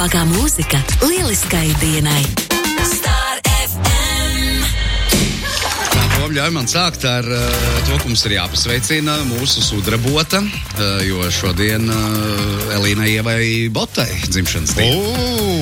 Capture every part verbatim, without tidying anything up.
Vislabākā mūzika lieliskai dienai. Star F M. Tā, ļauj man sākt ar uh, to, ka mums ir jāpasveicina mūsu sudrabota, uh, jo šodien uh, Elīnai Ievai Botai dzimšanas diena.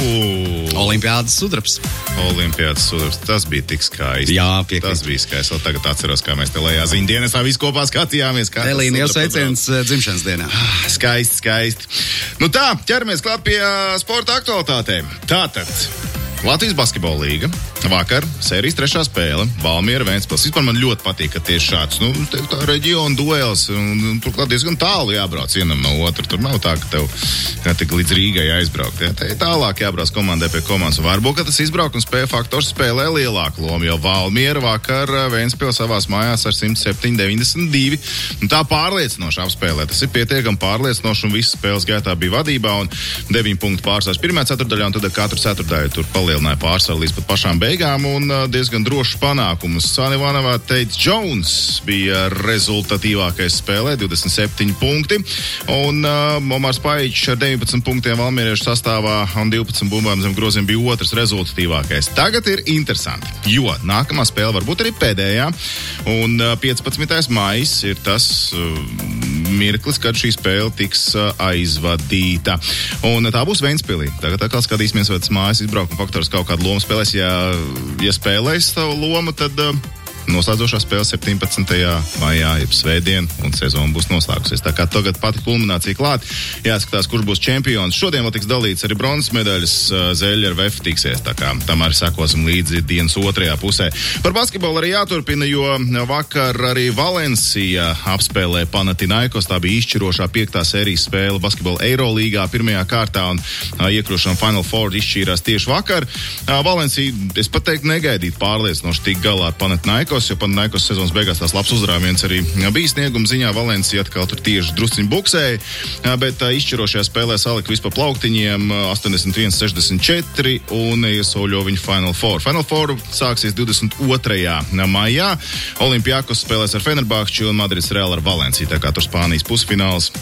Oh! Olimpiādas sudrabs. Olimpiādas sudrabs. Tas bija tik skaisti. Jā, piekrīt. Tas bija skaisti. Vēl tagad atceros, kā mēs te lejā ziņdienesā visi kopā skatījāmies. Elīna, jau sveiciens uh, dzimšanas dienā. Skaisti, skaisti. Nu tā, ķeramies klāt pie uh, sporta aktualitātēm. Tātad. Latvijas basketbola līga. Vakar sērijas trešā spēle. Valmiera Ventspils. Vispār man ļoti patīk, ka tieši šāds, nu, tā reģiona duels, un, un turklāt diezgan tālu jābrauc vienam no otru. Tur nav tā, ka tev kā tik līdz Rīgai aizbraukt. Ja? Te tālāk jābrauc komandai pie komandas. Varbūt, ka tas izbraukums spēja faktors spēlē lielāku lomu, jo Valmiera vakar Ventspils savās mājās ar simt septiņi deviņdesmit divi. Un tā pārliecinoši apspēlē. Tas ir pietiekami pārliecinoši, un visas spēles gaitā bija vadībā, un deviņi punktu pārsvars pirmajā ceturtdaļā, un tad katru ceturtdaļu tur palielināja pārsvaru līdz pat pašām beigām, un uh, diezgan drošs panākums. Sani Vanovā Teits Jones bija rezultatīvākais spēlē, divdesmit septiņi punkti, un uh, Omars Paičs ar deviņpadsmit punktiem valmieriešu sastāvā un divpadsmit bumbām zem groziem bija otrs rezultatīvākais. Tagad ir interesanti, jo nākamā spēle varbūt arī pēdējā, un uh, piecpadsmitais maijs ir tas uh, mirklis, kad šī spēle tiks uh, aizvadīta. Un uh, tā būs Ventspilī. Tagad atkal skatīsimies, vai tas mājas izbraukuma faktors kaut kādu lomu spēlēs. Ja, ja spēlēs savu lomu, tad uh, noslēdzošā spēle septiņpadsmitajā maijā, jeb svētdien, un sezona būs noslēgusies. Tā kā tagad pati kulminācija klāt, jāskatās, kurš būs čempions. Šodien vēl tiks dalīts arī bronzas medaļas, Zeļa ar Vefu tiksies, tā kā tam arī sekosim līdzi dienas otrajā pusē. Par basketbolu arī jāturpina, jo vakar arī Valencija apspēlē Panathinaikos, tā bija izšķirošā piektā sērijas spēle basketbola Eirolīgā pirmajā kārtā, un iekļūšana Final Four izšķīrās tieši vakar. Valencija, es pat teiktu, negaidīt pārliecinoši tik galā ar Panathinaikos, jo Panathinaikos sezonas beigās tās labs uzrāviens arī bija snieguma ziņā. Valencija atkal tur tieši drusciņi buksēja, bet izšķirošajā spēlē salika vispār plauktiņiem astoņdesmit viens sešdesmit četri un iesauļo viņu Final Four. Final Four sāksies divdesmit otrajā maijā. Olimpiakos spēlēs ar Fenerbahči un Madrids Real ar Valenciju, tā kā tur Spānijas pusfināls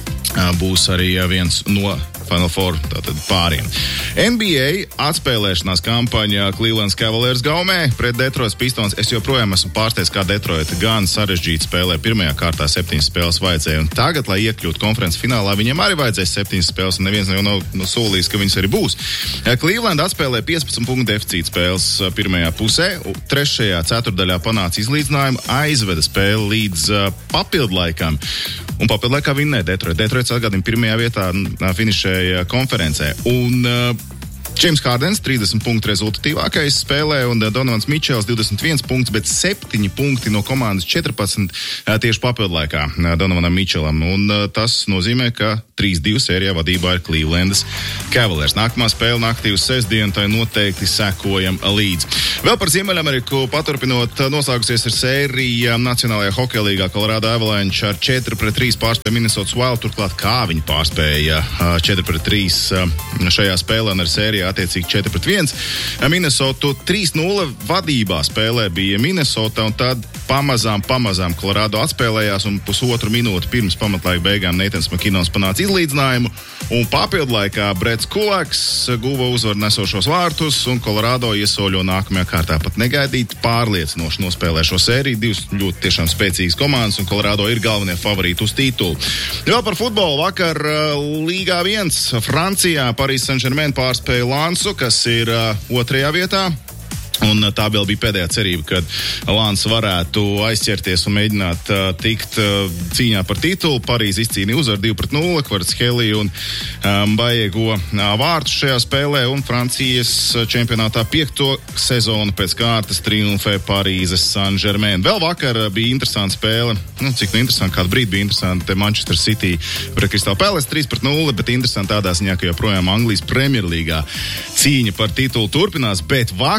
būs arī viens no Final Four, tātad pāriem. N B A atspēlēšanās kampaņa Cleveland Cavaliers gaumē pret Detroit Pistons. Es joprojām esmu pārsteigts, kā Detroit gan sarežģīti spēlē. Pirmajā kārtā septiņas spēles vajadzēja, un tagad, lai iekļūtu konferences finālā, viņiem arī vajadzēs septiņas spēles, un neviens jau nav no solījis, ka viņas arī būs. Cleveland atspēlē piecpadsmit punktu deficīta spēles pirmajā pusē, trešajā ceturdaļā panāca izlīdzinājumu, aizveda spēli līdz uh, papildlaikam, un papildlaikā vinnēja Detroit. Detroits atgādina pirmajā vietā finišēja konferencē. Un uh, James Hardens trīsdesmit punktu rezultatīvākais spēlē, un Donovans Mičels divdesmit viens punkts, bet septiņi punkti no komandas četrpadsmit tieši papildlaikā Donovanam Mičelam. Un tas nozīmē, ka trīs divi sērijā vadībā ir Clevelandas Cavaliers. Nākamā spēle naktī uz sestdienu, tai noteikti sekojam līdz. Vēl par Ziemeļameriku paturpinot, noslēgusies ir sērija Nacionālajā hokeja līgā. Colorado Avalanche ar četri pret trīs pārspēja Minnesotas Wild, turklāt kā viņi pārspēja četri pret trīs šajā spēlē un ar sērijā attiecīgi četri pret viens. Minnesota trīs nulle vadībā spēlē bija Minnesota, un tad pamazām, pamazām Colorado atspēlējās, un pusotru minūti pirms pamatlaika beigām Neitans Makinons panāca izlīdzinājumu, un papildlaikā Brets Kulaks guva uzvaru nesošos vārtus, un Colorado iesauļo nākamajā kārtā pat negaidīt pārliecinoši nospēlē šo sēriju. Divas ļoti tiešām spēcīgas komandas, un Colorado ir galvenie favorīti uz titulu. Vēl par futbolu vakar Līgā viens Francijā Paris Saint-Germain pārspēja Lansu, kas ir uh, otrajā vietā. Un tā vēl bija pēdējā cerība, kad Lans varētu aizķerties un mēģināt uh, tikt uh, cīņā par titulu. Parīzi izcīnīja uzvaru divi pret nulli, Kvaratskhelia un um, Baiego uh, vārtus šajā spēlē, un Francijas čempionātā piekto sezonu pēc kārtas triumfē Parīzes Saint-Germain. Vēl vakar uh, bija interesanta spēle, nu, cik nu interesanti, kādu brīdi bija interesanti Manchester City pret Crystal Palace trīs pret nulli, bet interesanti tādā ziņā, ka joprojām Anglijas Premjerlīgā cīņa par titulu turpinās, bet vakar es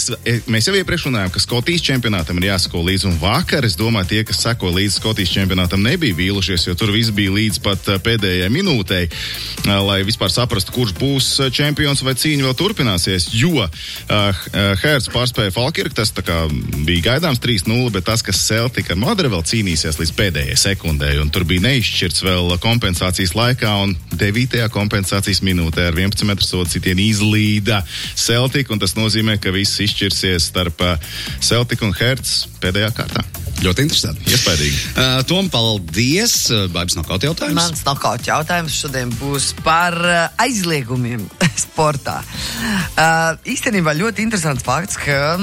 es, mēs jau iepriekš runājām, ka Skotijas čempionātam ir jāsako līdzi, un vakar, es domāju, tie, kas sako līdzi Skotijas čempionātam, nebija vīlušies, jo tur viss bija līdz pat pēdējai minūtei, lai vispār saprastu, kurš būs čempions vai cīņa vēl turpināsies, jo uh, Hertz pārspēja Falkirku, tas tā kā bija gaidāms trīs nulle, bet tas, kas Celtic ar Madre vēl cīnīsies līdz pēdējai sekundē, un tur bija neizšķirts vēl kompensācijas laikā, un devītajā kompensācijas minūtē ar vienpadsmit metru sodu sitienu izlīda Celtic, un tas nozīmē, ka viss izšķirsies starp Celtic un Hertz pēdējā kārtā. Ļoti interesanti. Iespējīgi. Uh, Tom, paldies. Baibs nokaut jautājums. Mans nokaut jautājums šodien būs par uh, aizliegumiem sportā. Uh, īstenībā ļoti interesants fakts, ka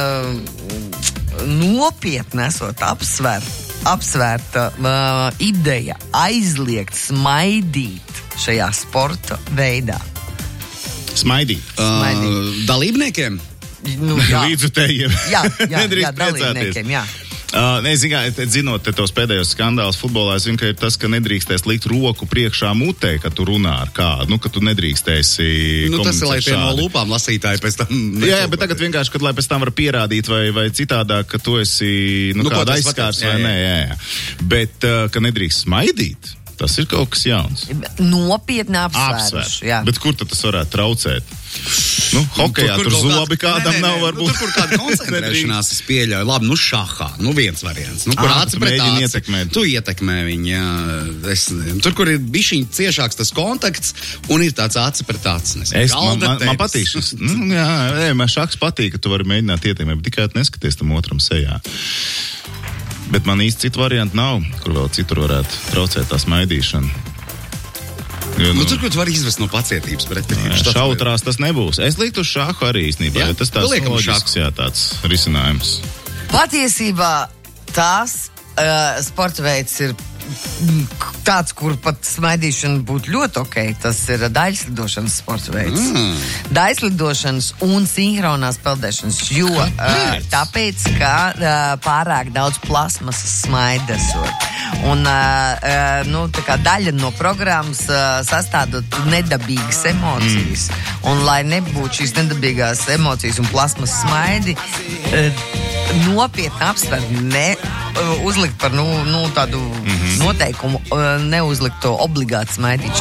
uh, nopietni esot apsvērt, apsvērta uh, ideja aizliegt smaidīt šajā sporta veidā. Smaidīt. Uh, dalībniekiem? Nu, jā. Līdzutējiem. Jā, jā, jā, dalībniekiem, jā. Uh, ne, zin, kā, zinot te tos pēdējos skandālus futbolā, es zinu, ka ir tas, ka nedrīkstēs likt roku priekšā mutē, kad tu runā ar kādu, nu, ka tu nedrīkstēsi nu, tas ir, lai tie šādi. No lūpām lasītāji pēc tam... Jā, jā, bet tagad vienkārši, kad lai pēc tam var pierādīt vai, vai citādāk, ka tu esi, nu, nu kāda aizskārs vai nē, jā, jā. Bet, uh, ka nedrīkst smaidīt, tas ir kaut kas jauns. Nopietni apsvēruši, jā. Bet kur tad tas varētu traucēt? Nu, hokejā tur, tur, tur zobi kādam nē, nē, nav varbūt. Nu, tur, kur kāda koncentrēšanās es pieļauju. Labi, nu šahā, nu viens variants. Nu, kur à, aci pret aci. Ietekmēt. Tu ietekmē viņu, jā. Es, tur, kur ir bišķiņ ciešāks tas kontakts un ir tāds aci pret aci. Es, man, man, man patīk šis. Nu, jā, ej, man šahs patīk, ka tu vari mēģināt ietekmēt, bet tikai neskaties tam otram sejā. Bet man īsti citu variantu nav, kur vēl citur varētu traucēt tā smaidīšana. Jo, nu, nu, tur, kur tu vari izvest no pacietības pretinieka. Šautrās tas nebūs. Es liktu uz šāhu arī īstenībā, jā, jo tas tāds loģisks, jā, tāds risinājums. Patiesībā tās uh, sporta veids ir tāds, kur pat smaidīšana būtu ļoti ok. Tas ir daļslidošanas sporta veids. Mm. Daļslidošanas un sinhronās peldēšanas, jo uh, tāpēc, ka uh, pārāk daudz plasmasas smaidesot. Un uh, nu, tā kā daļa no programmas uh, sastādot nedabīgas emocijas. Mm. Un lai nebūtu šīs nedabīgās emocijas un plasmas smaidi, uh, nopietni apsver, ne uh, uzlikt par nu, nu, tādu mm-hmm. noteikumu, uh, neuzlikt to obligāti smaidīt